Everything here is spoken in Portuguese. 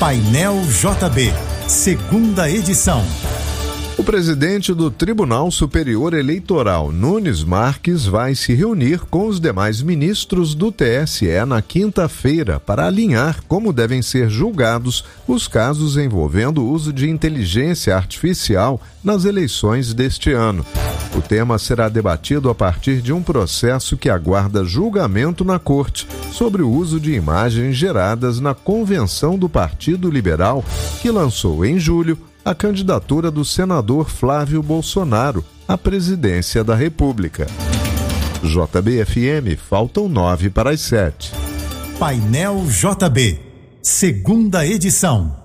Painel JB, segunda edição. O presidente do Tribunal Superior Eleitoral, Nunes Marques, vai se reunir com os demais ministros do TSE na quinta-feira para alinhar como devem ser julgados os casos envolvendo o uso de inteligência artificial nas eleições deste ano. O tema será debatido a partir de um processo que aguarda julgamento na Corte sobre o uso de imagens geradas na convenção do Partido Liberal, que lançou em julho a candidatura do senador Flávio Bolsonaro à presidência da República. JB-FM, faltam 9 para as 7. Painel JB, segunda edição.